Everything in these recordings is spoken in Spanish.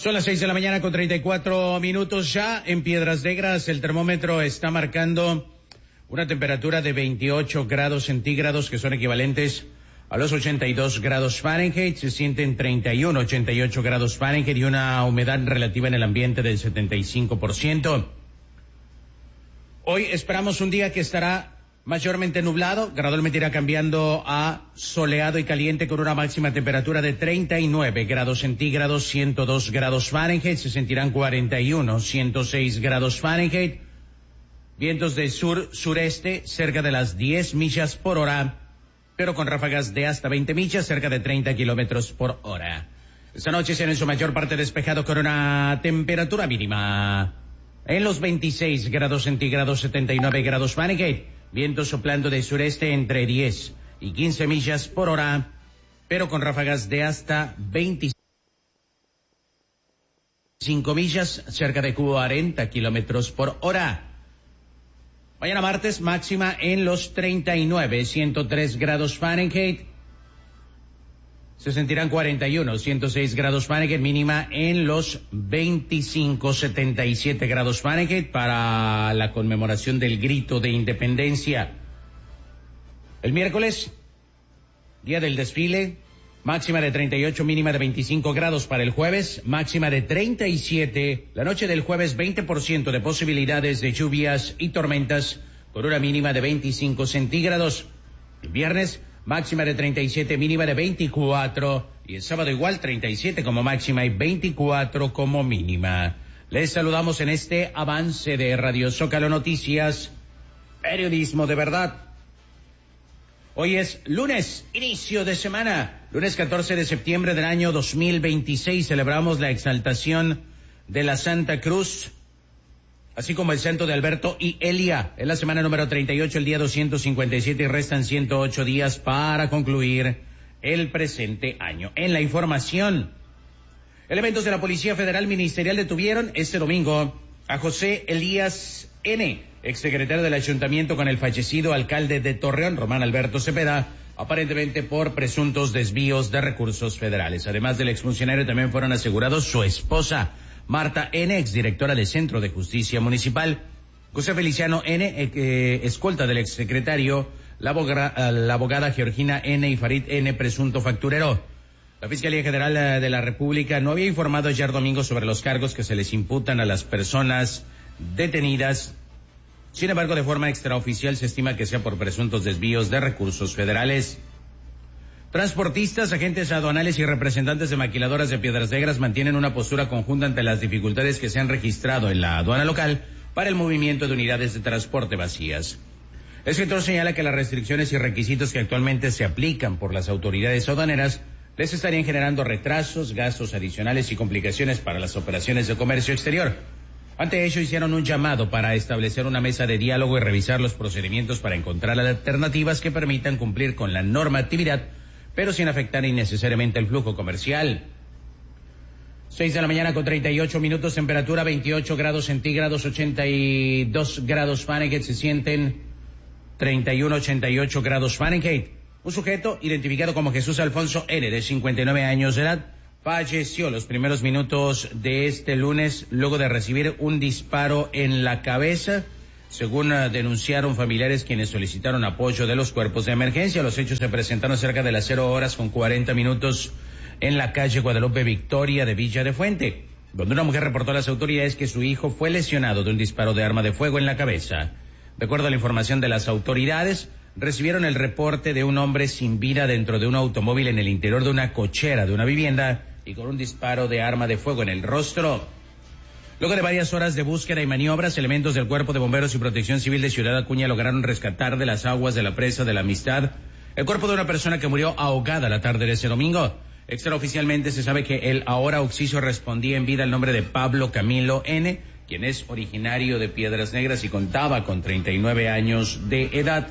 Son las 6 de la mañana con 34 minutos ya en Piedras Negras. El termómetro está marcando una temperatura de 28 grados centígrados que son equivalentes a los 82 grados Fahrenheit. Se sienten 31, 88 grados Fahrenheit y una humedad relativa en el ambiente del 75%. Hoy esperamos un día que estará mayormente nublado, gradualmente irá cambiando a soleado y caliente con una máxima temperatura de 39 grados centígrados, 102 grados Fahrenheit, se sentirán 41, 106 grados Fahrenheit, vientos del sur-sureste cerca de las 10 millas por hora, pero con ráfagas de hasta 20 millas, cerca de 30 kilómetros por hora. Esta noche será en su mayor parte despejado con una temperatura mínima en los 26 grados centígrados, 79 grados Fahrenheit. Viento soplando de sureste entre 10 y 15 millas por hora, pero con ráfagas de hasta 25 millas, cerca de 40 kilómetros por hora. Mañana martes, máxima en los 39, 103 grados Fahrenheit. Se sentirán 41, 106 grados Fahrenheit, mínima en los 25, 77 grados Fahrenheit para la conmemoración del grito de independencia. El miércoles, día del desfile, máxima de 38, mínima de 25 grados para el jueves, máxima de 37. La noche del jueves, 20% de posibilidades de lluvias y tormentas con una mínima de 25 centígrados. El viernes, máxima de 37, mínima de 24. Y el sábado igual, 37 como máxima y 24 como mínima. Les saludamos en este avance de Radio Zócalo Noticias, periodismo de verdad. Hoy es lunes, inicio de semana, lunes 14 de septiembre del año 2026. Celebramos la exaltación de la Santa Cruz, así como el santo de Alberto y Elia. Es la semana número 38, el día 257 y restan 108 días para concluir el presente año. En la información, elementos de la Policía Federal Ministerial detuvieron este domingo a José Elías N., exsecretario del Ayuntamiento, con el fallecido alcalde de Torreón, Román Alberto Cepeda, aparentemente por presuntos desvíos de recursos federales. Además del exfuncionario, también fueron asegurados su esposa, Marta N., exdirectora del Centro de Justicia Municipal, José Feliciano N., escolta del exsecretario, la abogada Georgina N. y Farid N., presunto facturero. La Fiscalía General de la República no había informado ayer domingo sobre los cargos que se les imputan a las personas detenidas. Sin embargo, de forma extraoficial se estima que sea por presuntos desvíos de recursos federales. Transportistas, agentes aduanales y representantes de maquiladoras de Piedras Negras mantienen una postura conjunta ante las dificultades que se han registrado en la aduana local para el movimiento de unidades de transporte vacías. El sector señala que las restricciones y requisitos que actualmente se aplican por las autoridades aduaneras les estarían generando retrasos, gastos adicionales y complicaciones para las operaciones de comercio exterior. Ante ello, hicieron un llamado para establecer una mesa de diálogo y revisar los procedimientos para encontrar alternativas que permitan cumplir con la normatividad, pero sin afectar innecesariamente el flujo comercial. 6 de la mañana con 38 minutos, temperatura 28 grados centígrados, 82 grados Fahrenheit, se sienten 31, 88 grados Fahrenheit. Un sujeto identificado como Jesús Alfonso N., de 59 años de edad, falleció los primeros minutos de este lunes luego de recibir un disparo en la cabeza, según denunciaron familiares quienes solicitaron apoyo de los cuerpos de emergencia. Los hechos se presentaron cerca de las 0 horas con 40 minutos en la calle Guadalupe Victoria de Villa de Fuente, donde una mujer reportó a las autoridades que su hijo fue lesionado de un disparo de arma de fuego en la cabeza. De acuerdo a la información de las autoridades, recibieron el reporte de un hombre sin vida dentro de un automóvil en el interior de una cochera de una vivienda y con un disparo de arma de fuego en el rostro. Luego de varias horas de búsqueda y maniobras, elementos del Cuerpo de Bomberos y Protección Civil de Ciudad Acuña lograron rescatar de las aguas de la presa de la Amistad el cuerpo de una persona que murió ahogada la tarde de ese domingo. Extraoficialmente se sabe que el ahora occiso respondía en vida al nombre de Pablo Camilo N., quien es originario de Piedras Negras y contaba con 39 años de edad.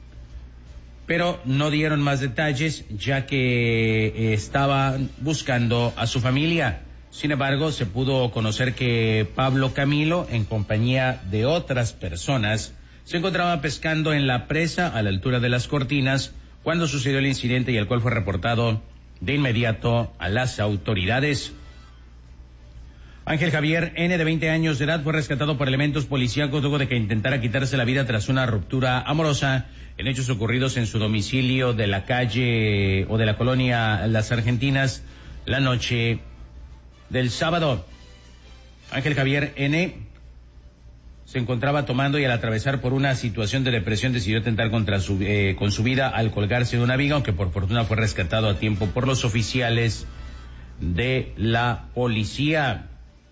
Pero no dieron más detalles, ya que estaban buscando a su familia. Sin embargo, se pudo conocer que Pablo Camilo, en compañía de otras personas, se encontraba pescando en la presa a la altura de las Cortinas cuando sucedió el incidente, y el cual fue reportado de inmediato a las autoridades. Ángel Javier N., de 20 años de edad, fue rescatado por elementos policíacos luego de que intentara quitarse la vida tras una ruptura amorosa en hechos ocurridos en su domicilio de la calle o de la colonia Las Argentinas la noche del sábado. Ángel Javier N. se encontraba tomando y al atravesar por una situación de depresión decidió atentar con su vida al colgarse de una viga, aunque por fortuna fue rescatado a tiempo por los oficiales de la policía.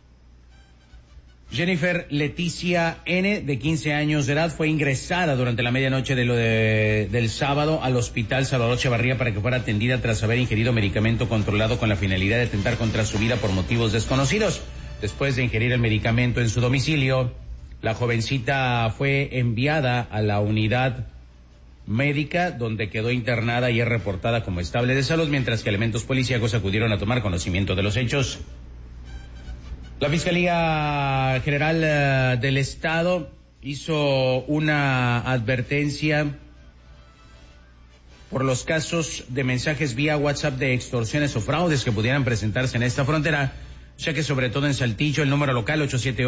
Jennifer Leticia N., de 15 años de edad, fue ingresada durante la medianoche del sábado al Hospital Salvador Chavarría para que fuera atendida tras haber ingerido medicamento controlado con la finalidad de atentar contra su vida por motivos desconocidos. Después de ingerir el medicamento en su domicilio, la jovencita fue enviada a la unidad médica, donde quedó internada y es reportada como estable de salud, mientras que elementos policíacos acudieron a tomar conocimiento de los hechos. La Fiscalía General del Estado hizo una advertencia por los casos de mensajes vía WhatsApp de extorsiones o fraudes que pudieran presentarse en esta frontera, ya que sobre todo en Saltillo el número local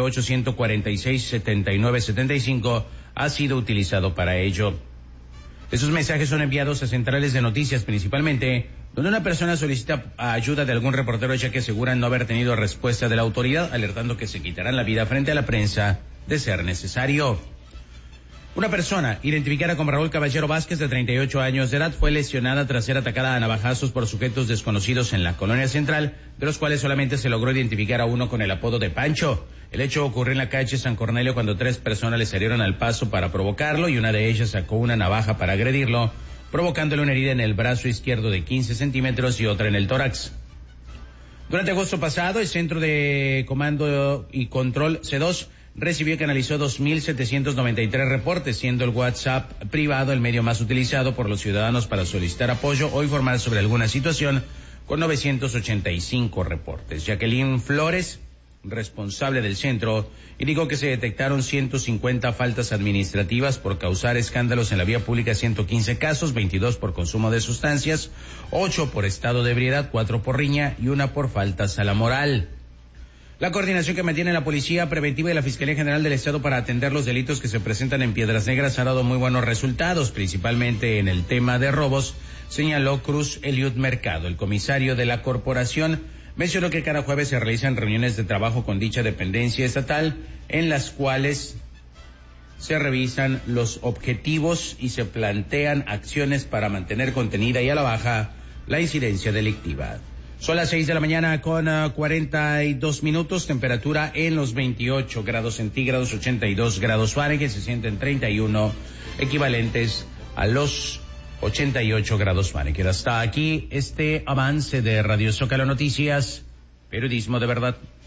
878-146-7975 ha sido utilizado para ello. Esos mensajes son enviados a centrales de noticias principalmente, donde una persona solicita ayuda de algún reportero ya que aseguran no haber tenido respuesta de la autoridad, alertando que se quitarán la vida frente a la prensa de ser necesario. Una persona, identificada como Raúl Caballero Vázquez, de 38 años de edad, fue lesionada tras ser atacada a navajazos por sujetos desconocidos en la colonia central, de los cuales solamente se logró identificar a uno con el apodo de Pancho. El hecho ocurrió en la calle San Cornelio cuando 3 personas le salieron al paso para provocarlo y una de ellas sacó una navaja para agredirlo, provocándole una herida en el brazo izquierdo de 15 centímetros y otra en el tórax. Durante agosto pasado, el Centro de Comando y Control C2 recibió y canalizó 2.793 reportes, siendo el WhatsApp privado el medio más utilizado por los ciudadanos para solicitar apoyo o informar sobre alguna situación, con 985 reportes. Jacqueline Flores, responsable del centro, indicó que se detectaron 150 faltas administrativas por causar escándalos en la vía pública, 115 casos, 22 por consumo de sustancias, 8 por estado de ebriedad, 4 por riña y 1 por faltas a la moral. La coordinación que mantiene la Policía Preventiva y la Fiscalía General del Estado para atender los delitos que se presentan en Piedras Negras ha dado muy buenos resultados, principalmente en el tema de robos, señaló Cruz Eliud Mercado. El comisario de la corporación mencionó que cada jueves se realizan reuniones de trabajo con dicha dependencia estatal, en las cuales se revisan los objetivos y se plantean acciones para mantener contenida y a la baja la incidencia delictiva. Son las 6 de la mañana con 42 minutos, temperatura en los 28 grados centígrados, 82 grados Fahrenheit, se sienten 31, equivalentes a los 88 grados Fahrenheit. Hasta aquí este avance de Radio Zócalo Noticias, periodismo de verdad.